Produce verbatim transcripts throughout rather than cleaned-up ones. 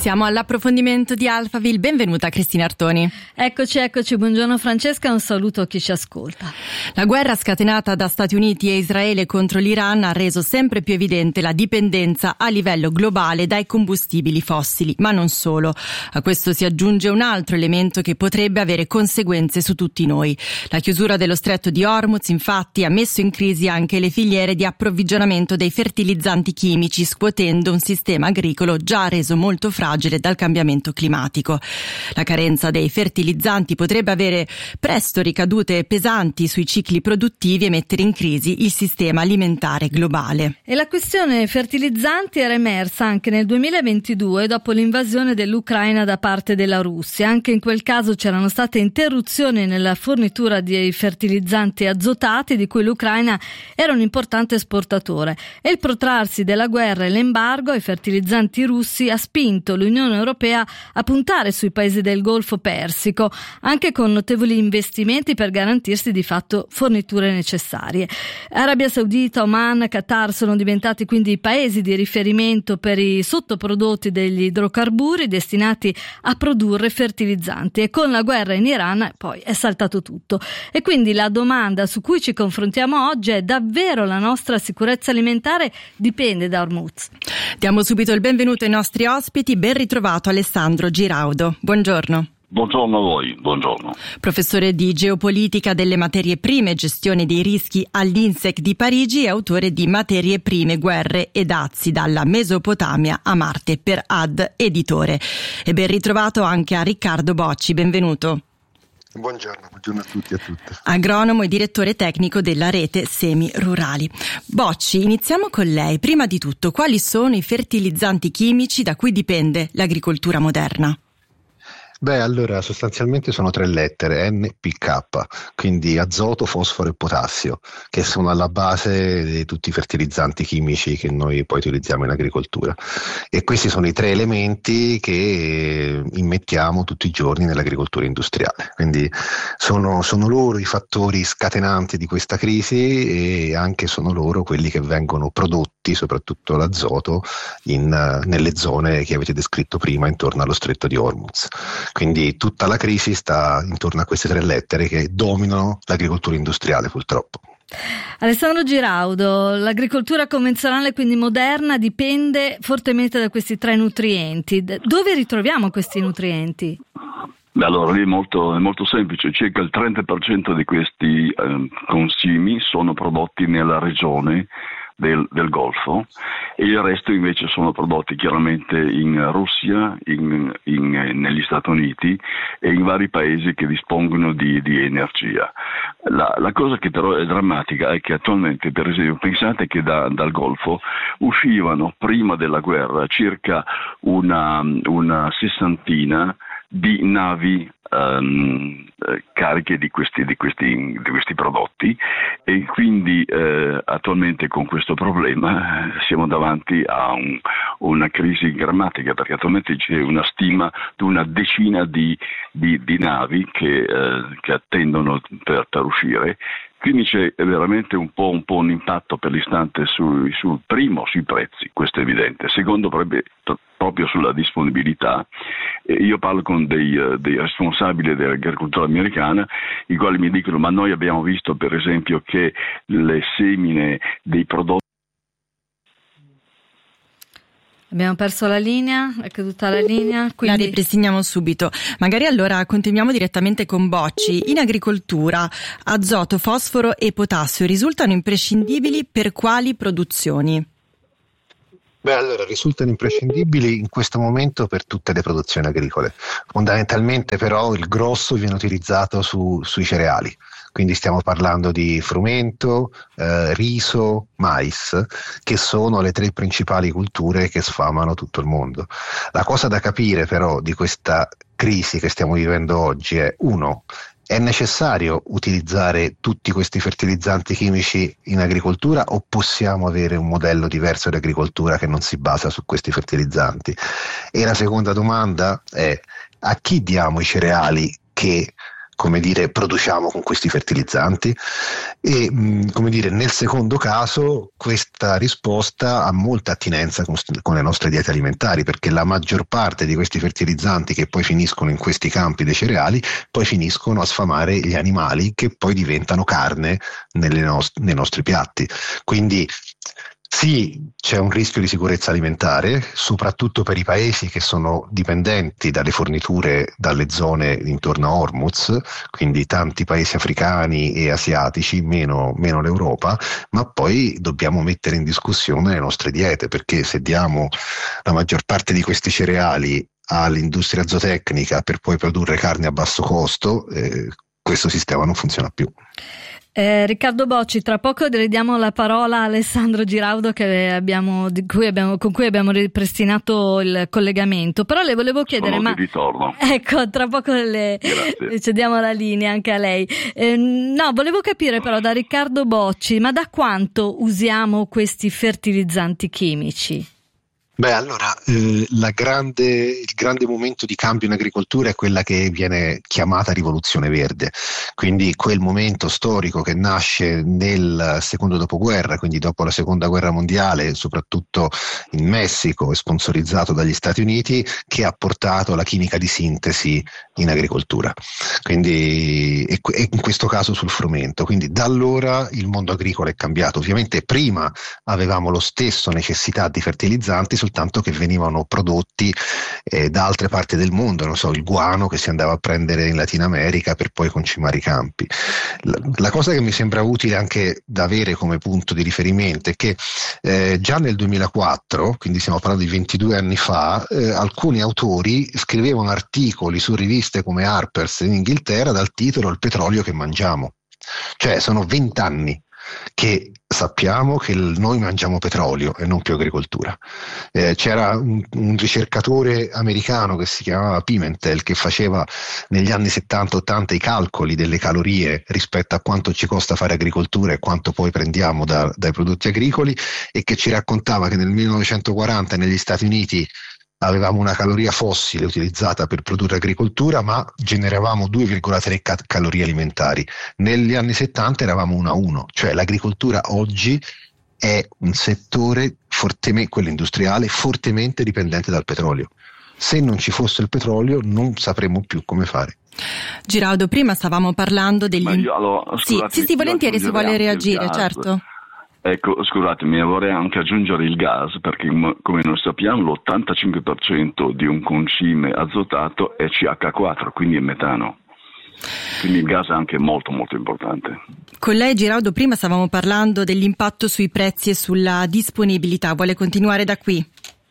Siamo all'approfondimento di Alphaville, benvenuta Cristina Artoni. Eccoci, eccoci, buongiorno Francesca, un saluto a chi ci ascolta. La guerra scatenata da Stati Uniti e Israele contro l'Iran ha reso sempre più evidente la dipendenza a livello globale dai combustibili fossili, ma non solo. A questo si aggiunge un altro elemento che potrebbe avere conseguenze su tutti noi. La chiusura dello stretto di Hormuz, infatti, ha messo in crisi anche le filiere di approvvigionamento dei fertilizzanti chimici, scuotendo un sistema agricolo già reso molto fragile dal cambiamento climatico. La carenza dei fertilizzanti potrebbe avere presto ricadute pesanti sui cicli produttivi e mettere in crisi il sistema alimentare globale. E la questione fertilizzanti era emersa anche nel duemilaventidue dopo l'invasione dell'Ucraina da parte della Russia. Anche in quel caso c'erano state interruzioni nella fornitura di fertilizzanti azotati, di cui l'Ucraina era un importante esportatore. E il protrarsi della guerra e l'embargo ai fertilizzanti russi ha spinto l'Unione Europea a puntare sui paesi del Golfo Persico, anche con notevoli investimenti per garantirsi di fatto forniture necessarie. Arabia Saudita, Oman, Qatar sono diventati quindi i paesi di riferimento per i sottoprodotti degli idrocarburi destinati a produrre fertilizzanti, e con la guerra in Iran poi è saltato tutto. E quindi la domanda su cui ci confrontiamo oggi è: davvero la nostra sicurezza alimentare dipende da Hormuz? Diamo subito il benvenuto ai nostri ospiti. Ben ritrovato Alessandro Giraudo. Buongiorno. Buongiorno a voi, buongiorno. Professore di geopolitica delle materie prime e gestione dei rischi all'INSEC di Parigi e autore di Materie prime, guerre e dazi, dalla Mesopotamia a Marte, per Ad Editore. E ben ritrovato anche a Riccardo Bocci, benvenuto. Buongiorno, buongiorno a tutti e a tutte. Agronomo e direttore tecnico della rete Semi Rurali. Bocci, iniziamo con lei. Prima di tutto, quali sono i fertilizzanti chimici da cui dipende l'agricoltura moderna? Beh, allora sostanzialmente sono tre lettere, N P K, quindi azoto, fosforo e potassio, che sono alla base di tutti i fertilizzanti chimici che noi poi utilizziamo in agricoltura. E questi sono i tre elementi che immettiamo tutti i giorni nell'agricoltura industriale. Quindi sono, sono loro i fattori scatenanti di questa crisi, e anche sono loro quelli che vengono prodotti, soprattutto l'azoto, in, nelle zone che avete descritto prima intorno allo stretto di Hormuz. Quindi tutta la crisi sta intorno a queste tre lettere che dominano l'agricoltura industriale, purtroppo. Alessandro Giraudo, l'agricoltura convenzionale, quindi moderna, dipende fortemente da questi tre nutrienti. Dove ritroviamo questi nutrienti? Beh, allora lì è molto, è molto semplice, circa il trenta per cento di questi eh, consumi sono prodotti nella regione Del, del Golfo, e il resto invece sono prodotti chiaramente in Russia, in, in, negli Stati Uniti e in vari paesi che dispongono di, di energia. La, la cosa che però è drammatica è che attualmente, per esempio, pensate che da, dal Golfo uscivano prima della guerra circa una, una sessantina di navi um, cariche di questi, di, questi, di questi prodotti, e quindi eh, attualmente con questo problema eh, siamo davanti a un, una crisi drammatica, perché attualmente c'è una stima di una decina di, di, di navi che, eh, che attendono per, per uscire. Quindi c'è veramente un po', un po' un impatto per l'istante sul, sul primo, sui prezzi, questo è evidente. Secondo, proprio, proprio sulla disponibilità. Eh, io parlo con dei, uh, dei responsabili dell'agricoltura americana, i quali mi dicono: ma noi abbiamo visto per esempio che le semine dei prodotti. Abbiamo perso la linea, è caduta la linea. Quindi... La ripristiniamo subito. Magari allora continuiamo direttamente con Bocci. In agricoltura, azoto, fosforo e potassio risultano imprescindibili per quali produzioni? Beh, allora risultano imprescindibili in questo momento per tutte le produzioni agricole. Fondamentalmente però il grosso viene utilizzato su, sui cereali. Quindi stiamo parlando di frumento, eh, riso, mais, che sono le tre principali culture che sfamano tutto il mondo. La cosa da capire però di questa crisi che stiamo vivendo oggi è: uno, è necessario utilizzare tutti questi fertilizzanti chimici in agricoltura, o possiamo avere un modello diverso di agricoltura che non si basa su questi fertilizzanti? E la seconda domanda è: a chi diamo i cereali che come dire, produciamo con questi fertilizzanti? E mh, come dire, nel secondo caso questa risposta ha molta attinenza con, con le nostre diete alimentari, perché la maggior parte di questi fertilizzanti che poi finiscono in questi campi dei cereali poi finiscono a sfamare gli animali che poi diventano carne nelle nost- nei nostri piatti. Quindi sì, c'è un rischio di sicurezza alimentare, soprattutto per i paesi che sono dipendenti dalle forniture dalle zone intorno a Hormuz, quindi tanti paesi africani e asiatici, meno, meno l'Europa, ma poi dobbiamo mettere in discussione le nostre diete, perché se diamo la maggior parte di questi cereali all'industria zootecnica per poi produrre carne a basso costo, eh, questo sistema non funziona più. Eh, Riccardo Bocci, tra poco ridiamo la parola a Alessandro Giraudo che abbiamo, di cui abbiamo, con cui abbiamo ripristinato il collegamento, però le volevo chiedere, Sono ma di ritorno. Ecco, tra poco le, le cediamo la linea anche a lei. Eh, no, volevo capire però da Riccardo Bocci, ma da quanto usiamo questi fertilizzanti chimici? Beh, allora, eh, la grande, il grande momento di cambio in agricoltura è quella che viene chiamata rivoluzione verde, quindi quel momento storico che nasce nel secondo dopoguerra, quindi dopo la seconda guerra mondiale, soprattutto in Messico, sponsorizzato dagli Stati Uniti, che ha portato la chimica di sintesi in agricoltura, quindi e, e in questo caso sul frumento. Quindi da allora il mondo agricolo è cambiato. Ovviamente prima avevamo lo stesso necessità di fertilizzanti, soltanto che venivano prodotti eh, da altre parti del mondo, non so, il guano che si andava a prendere in Latino America per poi concimare i campi. La, la cosa che mi sembra utile anche da avere come punto di riferimento è che eh, già nel duemilaquattro, quindi stiamo parlando di ventidue anni fa, eh, alcuni autori scrivevano articoli su riviste come Harper's in Inghilterra dal titolo "Il petrolio che mangiamo". Cioè sono vent'anni che sappiamo che il, noi mangiamo petrolio e non più agricoltura. Eh, c'era un, un ricercatore americano che si chiamava Pimentel che faceva negli anni settanta ottanta i calcoli delle calorie rispetto a quanto ci costa fare agricoltura e quanto poi prendiamo da, dai prodotti agricoli, e che ci raccontava che nel millenovecentoquaranta negli Stati Uniti avevamo una caloria fossile utilizzata per produrre agricoltura, ma generavamo due virgola tre ca- calorie alimentari. Negli anni settanta eravamo uno a uno, cioè l'agricoltura oggi è un settore fortemente, quello industriale, fortemente dipendente dal petrolio. Se non ci fosse il petrolio non sapremmo più come fare. Giraudo, prima stavamo parlando degli... Ma io, allora, sì, sì, sì, volentieri si vuole reagire, certo. Ecco, scusatemi, vorrei anche aggiungere il gas, perché come noi sappiamo l'ottantacinque per cento di un concime azotato è C H quattro, quindi è metano. Quindi il gas è anche molto molto importante. Con lei, Giraudo, prima stavamo parlando dell'impatto sui prezzi e sulla disponibilità. Vuole continuare da qui?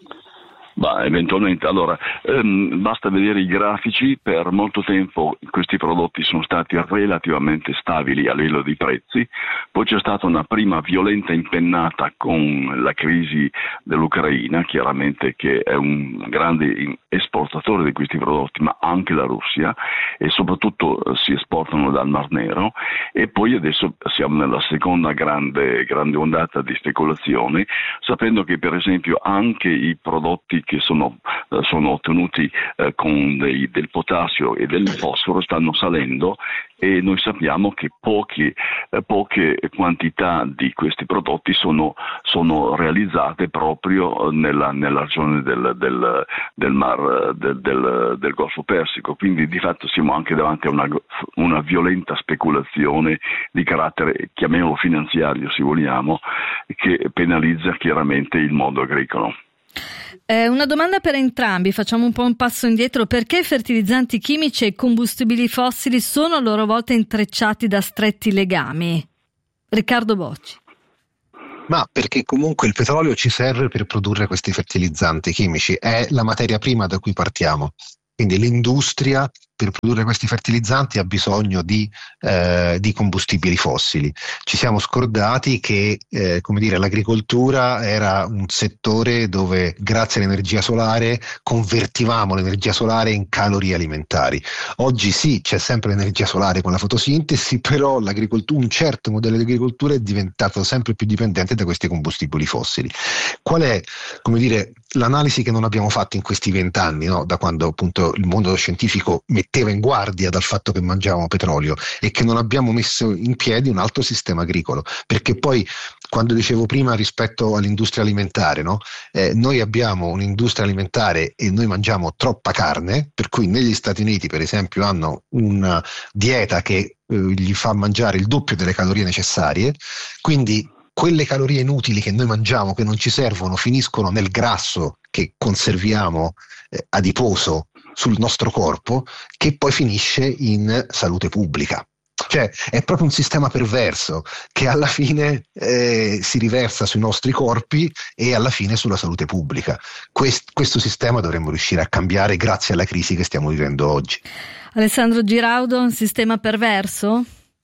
Bah, eventualmente, allora, ehm, basta vedere i grafici. Per molto tempo questi prodotti sono stati relativamente stabili a livello di prezzi, poi c'è stata una prima violenta impennata con la crisi dell'Ucraina, chiaramente, che è un grande esportatore di questi prodotti, ma anche la Russia, e soprattutto eh, si esportano dal Mar Nero, e poi adesso siamo nella seconda grande, grande ondata di speculazione, sapendo che per esempio anche i prodotti che sono, eh, sono ottenuti eh, con dei, del potassio e del fosforo stanno salendo, e noi sappiamo che poche, eh, poche quantità di questi prodotti sono, sono realizzate proprio nella, nella regione del, del, del mar del, del, del Golfo Persico, quindi di fatto siamo anche davanti a una, una violenta speculazione di carattere, chiamiamolo finanziario se vogliamo, che penalizza chiaramente il mondo agricolo. Eh, una domanda per entrambi, facciamo un po' un passo indietro. Perché i fertilizzanti chimici e i combustibili fossili sono a loro volta intrecciati da stretti legami? Riccardo Bocci. Ma perché comunque il petrolio ci serve per produrre questi fertilizzanti chimici, è la materia prima da cui partiamo. Quindi l'industria per produrre questi fertilizzanti ha bisogno di, eh, di combustibili fossili. Ci siamo scordati che eh, come dire, l'agricoltura era un settore dove grazie all'energia solare convertivamo l'energia solare in calorie alimentari. Oggi sì, c'è sempre l'energia solare con la fotosintesi, però l'agricoltura, un certo modello di agricoltura è diventato sempre più dipendente da questi combustibili fossili. Qual è, come dire, l'analisi che non abbiamo fatto in questi vent'anni, no? Da quando appunto il mondo scientifico metteva in guardia dal fatto che mangiavamo petrolio, e che non abbiamo messo in piedi un altro sistema agricolo, perché poi, quando dicevo prima rispetto all'industria alimentare, no? Eh, noi abbiamo un'industria alimentare e noi mangiamo troppa carne, per cui negli Stati Uniti per esempio hanno una dieta che eh, gli fa mangiare il doppio delle calorie necessarie, quindi quelle calorie inutili che noi mangiamo, che non ci servono, finiscono nel grasso che conserviamo eh, adiposo sul nostro corpo, che poi finisce in salute pubblica. Cioè è proprio un sistema perverso che alla fine eh, si riversa sui nostri corpi e alla fine sulla salute pubblica. Quest- questo sistema dovremmo riuscire a cambiare grazie alla crisi che stiamo vivendo oggi. Alessandro Giraudo, un sistema perverso?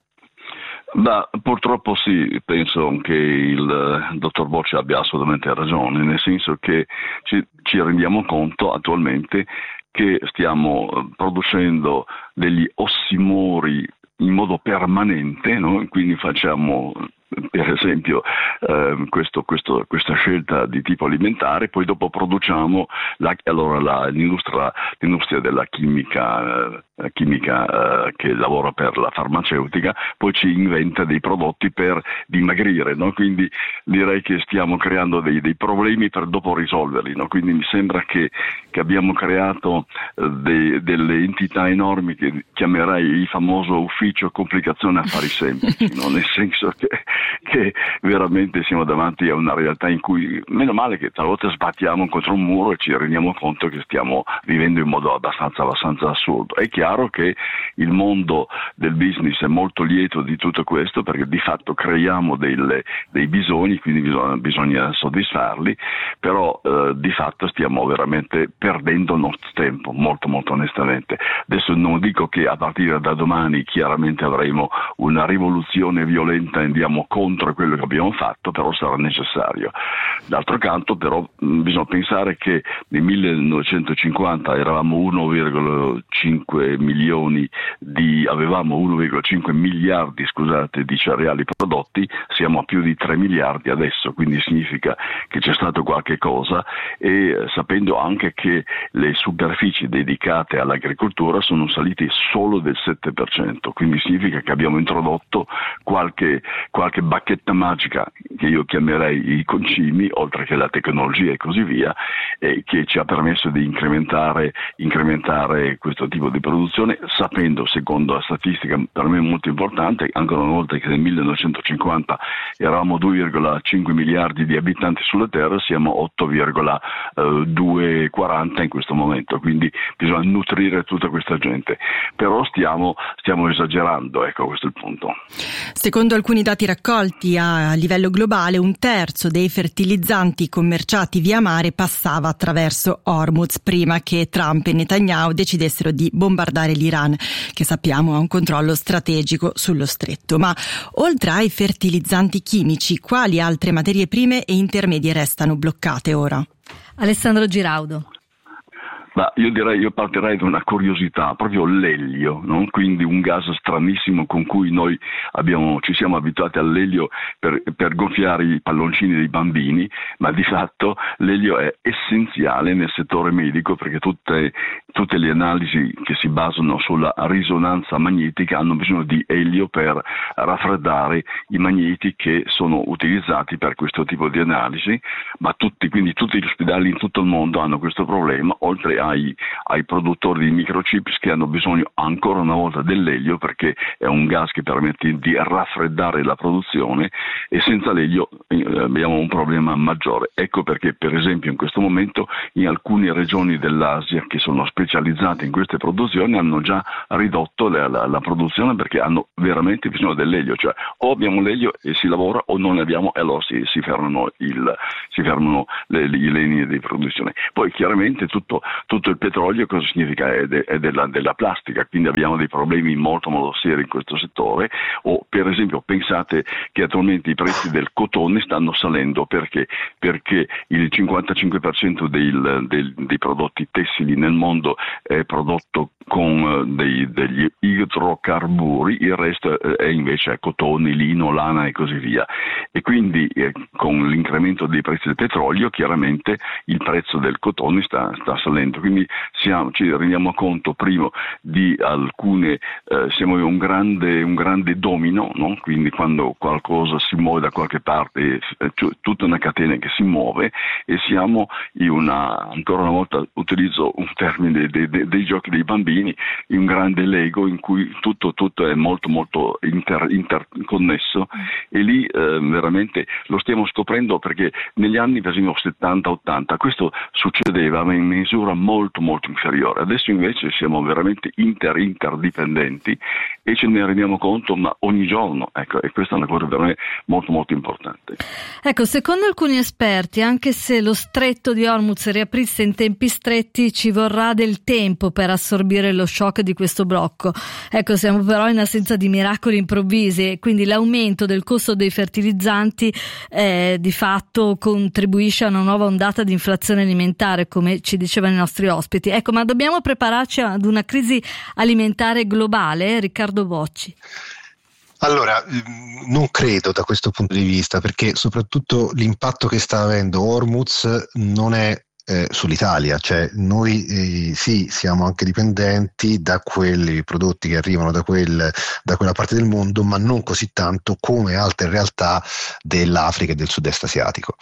Beh, purtroppo sì, penso che il dottor Boccia abbia assolutamente ragione, nel senso che ci, ci rendiamo conto attualmente che stiamo producendo degli ossimori in modo permanente, no? Quindi facciamo per esempio eh, questo, questo, questa scelta di tipo alimentare, poi dopo produciamo la, allora la, l'industria, l'industria della chimica, eh, chimica eh, che lavora per la farmaceutica, poi ci inventa dei prodotti per dimagrire, no? Quindi direi che stiamo creando dei, dei problemi per dopo risolverli, no? Quindi mi sembra che, che abbiamo creato eh, dei, delle entità enormi che chiamerei il famoso ufficio complicazione affari semplici, no? Nel senso che che veramente siamo davanti a una realtà in cui, meno male che talvolta sbattiamo contro un muro e ci rendiamo conto che stiamo vivendo in modo abbastanza, abbastanza assurdo. È chiaro che il mondo del business è molto lieto di tutto questo, perché di fatto creiamo delle, dei bisogni, quindi bisogna, bisogna soddisfarli, però eh, di fatto stiamo veramente perdendo il nostro tempo, molto molto onestamente. Adesso non dico che a partire da domani chiaramente avremo una rivoluzione violenta e andiamo contro quello che abbiamo fatto, però sarà necessario. D'altro canto però mh, bisogna pensare che nel millenovecentocinquanta eravamo uno virgola cinque milioni di, avevamo uno virgola cinque miliardi scusate, di cereali prodotti, siamo a più di tre miliardi adesso, quindi significa che c'è stato qualche cosa, e eh, sapendo anche che le superfici dedicate all'agricoltura sono salite solo del sette per cento, quindi significa che abbiamo introdotto qualche, qualche bacchetta magica che io chiamerei i concimi, oltre che la tecnologia e così via, e che ci ha permesso di incrementare, incrementare questo tipo di produzione, sapendo, secondo la statistica per me molto importante, ancora una volta, che nel millenovecentocinquanta eravamo due virgola cinque miliardi di abitanti sulla Terra, siamo otto virgola duecentoquaranta in questo momento, quindi bisogna nutrire tutta questa gente, però stiamo, stiamo esagerando, ecco, questo è il punto. Secondo alcuni dati raccolti a livello globale, un terzo dei fertilizzanti commerciati via mare passava attraverso Hormuz prima che Trump e Netanyahu decidessero di bombardare l'Iran, che sappiamo ha un controllo strategico sullo stretto. Ma oltre ai fertilizzanti chimici, quali altre materie prime e intermedie restano bloccate ora? Alessandro Giraudo. Ma io direi, io partirei da una curiosità, proprio l'elio, no? Quindi un gas stranissimo con cui noi abbiamo, ci siamo abituati all'elio per, per gonfiare i palloncini dei bambini, ma di fatto l'elio è essenziale nel settore medico, perché tutte, tutte le analisi che si basano sulla risonanza magnetica hanno bisogno di elio per raffreddare i magneti che sono utilizzati per questo tipo di analisi, ma tutti, quindi tutti gli ospedali in tutto il mondo hanno questo problema, oltre a Ai, ai produttori di microchips che hanno bisogno ancora una volta dell'elio, perché è un gas che permette di raffreddare la produzione, e senza l'elio eh, abbiamo un problema maggiore. Ecco perché per esempio in questo momento in alcune regioni dell'Asia che sono specializzate in queste produzioni hanno già ridotto la, la, la produzione, perché hanno veramente bisogno dell'elio, cioè o abbiamo l'elio e si lavora o non ne abbiamo, e allora si, si fermano, il, si fermano le, le linee di produzione. Poi chiaramente tutto, tutto tutto il petrolio cosa significa? È, de, è della, della plastica, quindi abbiamo dei problemi molto molto seri in questo settore. O per esempio pensate che attualmente i prezzi del cotone stanno salendo, perché? Perché il cinquantacinque per cento del, del, dei prodotti tessili nel mondo è prodotto con dei, degli idrocarburi, il resto è invece cotone, lino, lana e così via. E quindi eh, con l'incremento dei prezzi del petrolio chiaramente il prezzo del cotone sta, sta salendo, quindi siamo, ci rendiamo conto primo di alcune, eh, siamo un grande, un grande domino, no? Quindi quando qualcosa si muove da qualche parte è tutta una catena che si muove, e siamo in una, ancora una volta utilizzo un termine dei, dei, dei giochi dei bambini, in un grande Lego in cui tutto, tutto è molto molto inter, interconnesso, e lì eh, veramente lo stiamo scoprendo, perché negli anni per esempio settanta ottanta questo succedeva ma in misura molto molto inferiore. Adesso invece siamo veramente inter interdipendenti e ce ne rendiamo conto ma ogni giorno, ecco, e questa è una cosa per me molto molto importante. Ecco, secondo alcuni esperti, anche se lo stretto di Hormuz riaprisse in tempi stretti, ci vorrà del tempo per assorbire lo shock di questo blocco. Ecco, siamo però in assenza di miracoli improvvisi, e quindi l'aumento del costo dei fertilizzanti eh, di fatto contribuisce a una nuova ondata di inflazione alimentare, come ci dicevano i nostri ospiti. Ecco, ma dobbiamo prepararci ad una crisi alimentare globale, Riccardo Bocci? Allora, non credo da questo punto di vista, perché soprattutto l'impatto che sta avendo Hormuz non è Eh, sull'Italia, cioè noi eh, sì siamo anche dipendenti da quelli prodotti che arrivano da, quel, da quella parte del mondo, ma non così tanto come altre realtà dell'Africa e del sud-est asiatico,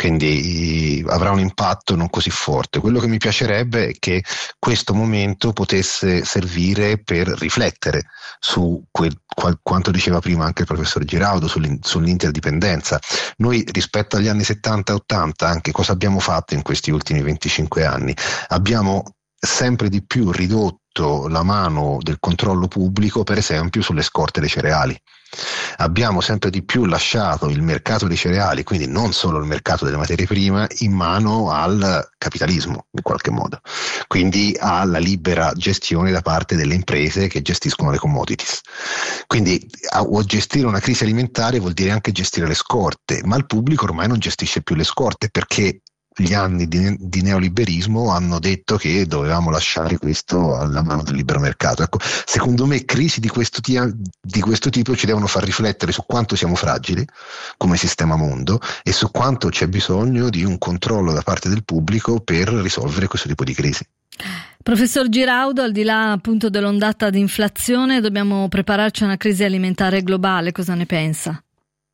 quindi eh, avrà un impatto non così forte. Quello che mi piacerebbe è che questo momento potesse servire per riflettere su quel, qual, quanto diceva prima anche il professor Giraudo sull'in, sull'interdipendenza. Noi rispetto agli anni settanta ottanta anche cosa abbiamo fatto in questi ultimi venticinque anni? Abbiamo sempre di più ridotto la mano del controllo pubblico, per esempio sulle scorte dei cereali. Abbiamo sempre di più lasciato il mercato dei cereali, quindi non solo il mercato delle materie prime, in mano al capitalismo in qualche modo, quindi alla libera gestione da parte delle imprese che gestiscono le commodities. Quindi a, o gestire una crisi alimentare vuol dire anche gestire le scorte, ma il pubblico ormai non gestisce più le scorte, perché gli anni di, di neoliberismo hanno detto che dovevamo lasciare questo alla mano del libero mercato. Ecco, secondo me crisi di questo, tia, di questo tipo ci devono far riflettere su quanto siamo fragili come sistema mondo e su quanto c'è bisogno di un controllo da parte del pubblico per risolvere questo tipo di crisi. Professor Giraudo, al di là appunto dell'ondata di inflazione, dobbiamo prepararci a una crisi alimentare globale, cosa ne pensa?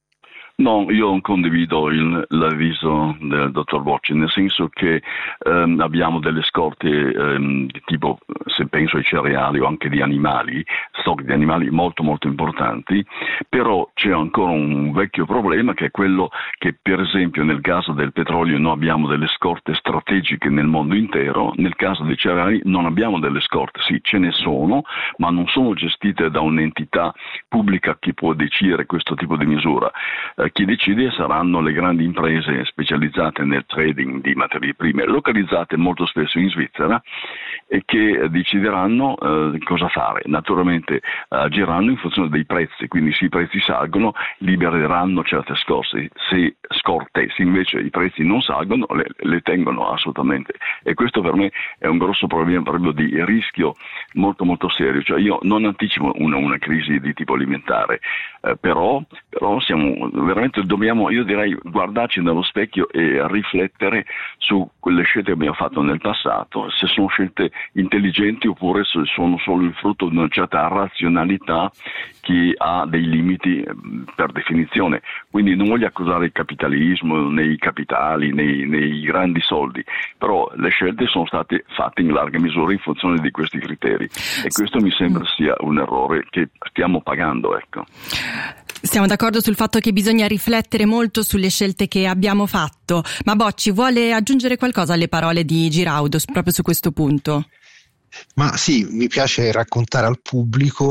No, io non condivido il, l'avviso del dottor Bocci, nel senso che ehm, abbiamo delle scorte ehm, di tipo, se penso ai cereali o anche di animali, stock di animali molto molto importanti, però c'è ancora un vecchio problema, che è quello che per esempio nel caso del petrolio noi abbiamo delle scorte strategiche nel mondo intero, nel caso dei cereali non abbiamo delle scorte, sì ce ne sono, ma non sono gestite da un'entità pubblica che può decidere questo tipo di misura. Eh, Chi decide saranno le grandi imprese specializzate nel trading di materie prime, localizzate molto spesso in Svizzera, e che decideranno eh, cosa fare. Naturalmente agiranno in funzione dei prezzi, quindi se i prezzi salgono libereranno certe scorte, se, scorte, se invece i prezzi non salgono le, le tengono assolutamente, e questo per me è un grosso problema proprio di rischio molto molto serio. Cioè io non anticipo una, una crisi di tipo alimentare, eh, però, però siamo veramente dobbiamo, io direi, guardarci nello specchio e riflettere su quelle scelte che abbiamo fatto nel passato, se sono scelte intelligenti oppure se sono solo il frutto di una certa razionalità che ha dei limiti per definizione. Quindi non voglio accusare il capitalismo nei capitali, nei, nei grandi soldi, però le scelte sono state fatte in larga misura in funzione di questi criteri, e questo mi sembra sia un errore che stiamo pagando, ecco. Siamo d'accordo sul fatto che bisogna riflettere molto sulle scelte che abbiamo fatto, ma Bocci vuole aggiungere qualcosa alle parole di Giraudo proprio su questo punto? Ma sì, mi piace raccontare al pubblico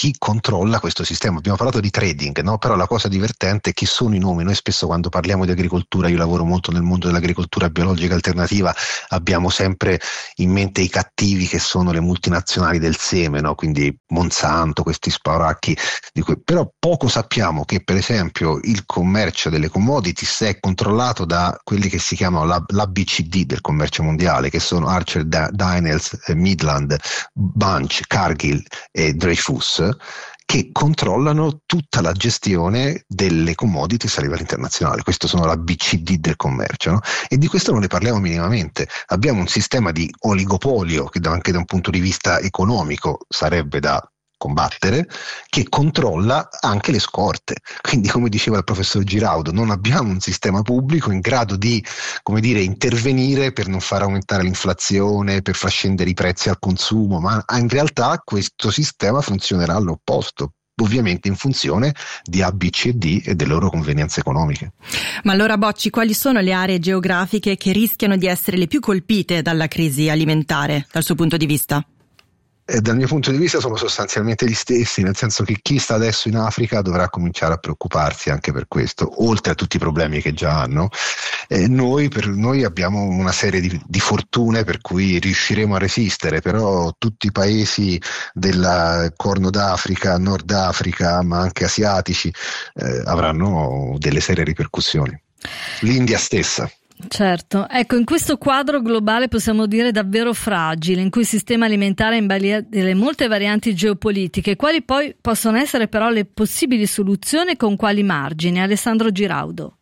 chi controlla questo sistema. Abbiamo parlato di trading, no? Però la cosa divertente è chi sono i nomi. Noi spesso quando parliamo di agricoltura, io lavoro molto nel mondo dell'agricoltura biologica alternativa, abbiamo sempre in mente i cattivi che sono le multinazionali del seme, no? Quindi Monsanto, questi spauracchi di cui... però poco sappiamo che per esempio il commercio delle commodities è controllato da quelli che si chiamano l'A B C D del commercio mondiale, che sono Archer Daniels, Midland, Bunch, Cargill e Dreyfus, che controllano tutta la gestione delle commodities a livello internazionale. Questo sono l'A B C D del commercio, no? E di questo non ne parliamo minimamente. Abbiamo un sistema di oligopolio che anche da un punto di vista economico sarebbe da combattere, che controlla anche le scorte. Quindi, come diceva il professor Giraudo, non abbiamo un sistema pubblico in grado di, come dire, intervenire per non far aumentare l'inflazione, per far scendere i prezzi al consumo, ma in realtà questo sistema funzionerà all'opposto, ovviamente in funzione di A B C D e delle loro convenienze economiche. Ma allora, Bocci, quali sono le aree geografiche che rischiano di essere le più colpite dalla crisi alimentare, dal suo punto di vista? E dal mio punto di vista sono sostanzialmente gli stessi, nel senso che chi sta adesso in Africa dovrà cominciare a preoccuparsi anche per questo, oltre a tutti i problemi che già hanno. Eh, noi, per, noi abbiamo una serie di, di fortune per cui riusciremo a resistere, però tutti i paesi del Corno d'Africa, Nord Africa, ma anche asiatici, eh, avranno delle serie ripercussioni. L'India stessa. Certo, ecco, in questo quadro globale possiamo dire davvero fragile, in cui il sistema alimentare è in balia delle molte varianti geopolitiche, quali poi possono essere però le possibili soluzioni e con quali margini? Alessandro Giraudo.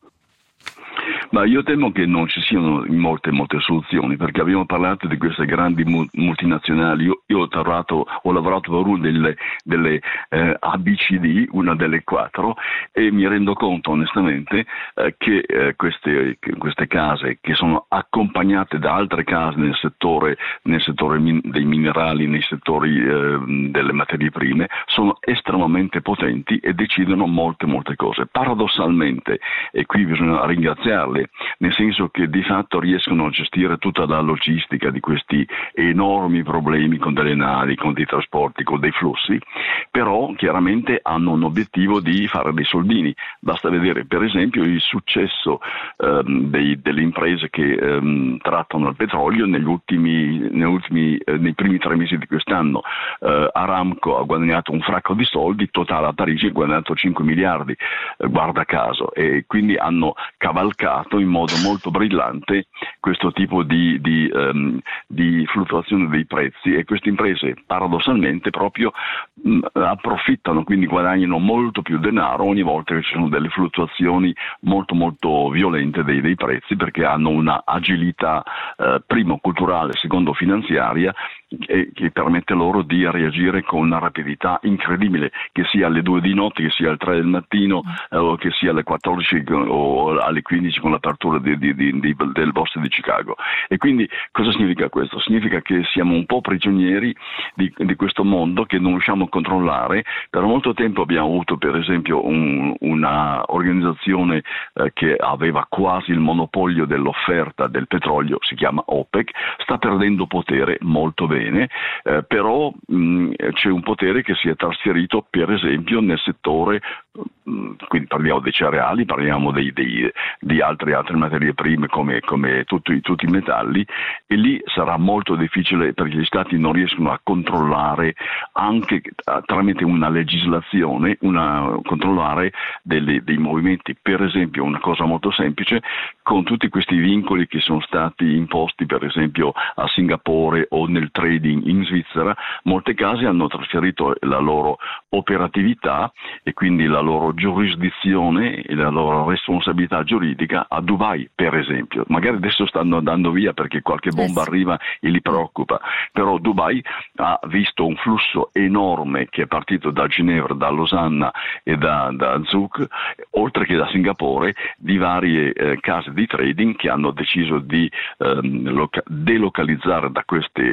Ma io temo che non ci siano molte molte soluzioni, perché abbiamo parlato di queste grandi multinazionali. Io, io ho, lavorato, ho lavorato per una delle, delle eh, A B C D, una delle quattro, e mi rendo conto onestamente eh, che eh, queste, che queste case, che sono accompagnate da altre case nel settore, nel settore min- dei minerali, nei settori eh, delle materie prime, sono estremamente potenti e decidono molte molte cose. Paradossalmente, e qui bisogna ringraziarle, nel senso che di fatto riescono a gestire tutta la logistica di questi enormi problemi con delle navi, con dei trasporti, con dei flussi, però chiaramente hanno un obiettivo di fare dei soldini. Basta vedere per esempio il successo ehm, dei, delle imprese che ehm, trattano il petrolio negli ultimi, negli ultimi eh, nei primi tre mesi di quest'anno. Eh, Aramco ha guadagnato un fracco di soldi, Total a Parigi ha guadagnato cinque miliardi, eh, guarda caso, e quindi hanno cavalcato in modo molto brillante questo tipo di, di, um, di fluttuazione dei prezzi, e queste imprese paradossalmente proprio mh, approfittano, quindi guadagnano molto più denaro ogni volta che ci sono delle fluttuazioni molto molto violente dei, dei prezzi, perché hanno una agilità eh, primo culturale, secondo finanziaria, che, che permette loro di reagire con una rapidità incredibile, che sia alle due di notte, che sia alle tre del mattino, eh, o che sia alle quattordici o alle quindici con l'apertura di, di, di, di, del Borsa di Chicago. E quindi cosa significa questo? Significa che siamo un po' prigionieri di, di questo mondo che non riusciamo a controllare. Per molto tempo abbiamo avuto per esempio un, una organizzazione eh, che aveva quasi il monopolio dell'offerta del petrolio, si chiama OPEC, sta perdendo potere molto bene, eh, però mh, c'è un potere che si è trasferito per esempio nel settore, mh, quindi parliamo dei cereali, parliamo dei, dei, di altre, altre materie prime come, come tutti, tutti i metalli, e lì sarà molto difficile perché gli stati non riescono a controllare anche uh, tramite una legislazione, una, controllare delle, dei movimenti. Per esempio una cosa molto semplice, con tutti questi vincoli che sono stati imposti per esempio a Singapore o nel trading in Svizzera, molte case hanno trasferito la loro operatività e quindi la loro giurisdizione e la loro responsabilità giuridica a Dubai, per esempio. Magari adesso stanno andando via perché qualche bomba arriva e li preoccupa, però Dubai ha visto un flusso enorme che è partito da Ginevra, da Losanna e da, da Zug, oltre che da Singapore, di varie eh, case di trading che hanno deciso di ehm, loca- delocalizzare da questi eh,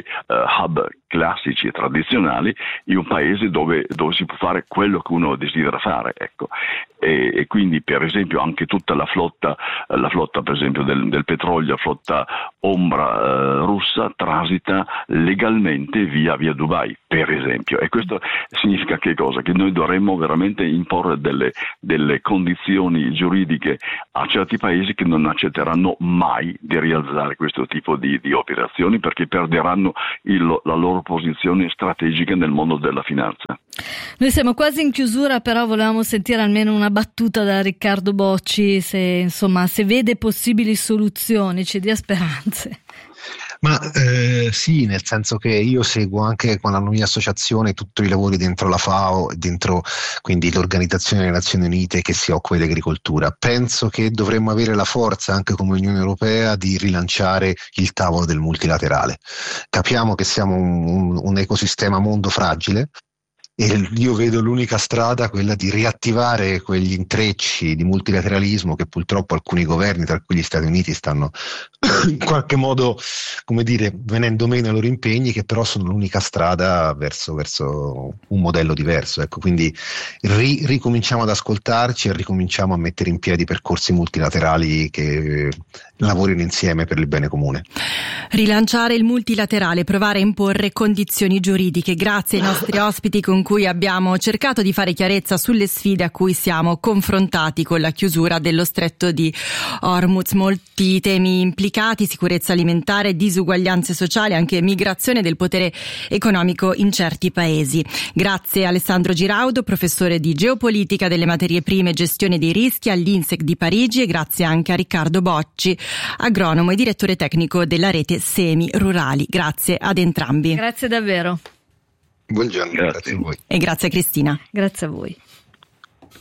hub classici e tradizionali in un paese dove, dove si può fare quello che uno desidera fare, ecco. E, e quindi per esempio anche tutta la flotta, la flotta per esempio del, del petrolio, la flotta ombra eh, russa transita legalmente via, via Dubai, per esempio, e questo significa che cosa? Che noi dovremmo veramente imporre delle, delle condizioni giuridiche a certi paesi che non accetteranno mai di realizzare questo tipo di, di operazioni, perché perderanno il, la loro posizione strategica nel mondo della finanza. Noi siamo quasi in chiusura, però volevamo sentire almeno una battuta da Riccardo Bocci, se insomma se vede possibili soluzioni, ci dia speranze. Ma eh, sì, nel senso che io seguo anche con la mia associazione tutti i lavori dentro la FAO, dentro quindi l'Organizzazione delle Nazioni Unite che si occupa di agricoltura. Penso che dovremmo avere la forza anche come Unione Europea di rilanciare il tavolo del multilaterale. Capiamo che siamo un, un, un ecosistema mondo fragile, e io vedo l'unica strada quella di riattivare quegli intrecci di multilateralismo che purtroppo alcuni governi, tra cui gli Stati Uniti, stanno in qualche modo, come dire, venendo meno ai loro impegni, che però sono l'unica strada verso, verso un modello diverso. Ecco, quindi ri, ricominciamo ad ascoltarci e ricominciamo a mettere in piedi percorsi multilaterali che lavorino insieme per il bene comune. Rilanciare il multilaterale, provare a imporre condizioni giuridiche. Grazie ai nostri ospiti con cui abbiamo cercato di fare chiarezza sulle sfide a cui siamo confrontati con la chiusura dello stretto di Hormuz. Molti temi implicati: sicurezza alimentare, disuguaglianze sociali, anche migrazione del potere economico in certi paesi. Grazie a Alessandro Giraudo, professore di geopolitica delle materie prime e gestione dei rischi all'INSEC di Parigi, e grazie anche a Riccardo Bocci, agronomo e direttore tecnico della rete Semi Rurali. Grazie ad entrambi. Grazie davvero. Buongiorno, grazie, grazie a voi. E grazie a Cristina. Grazie a voi.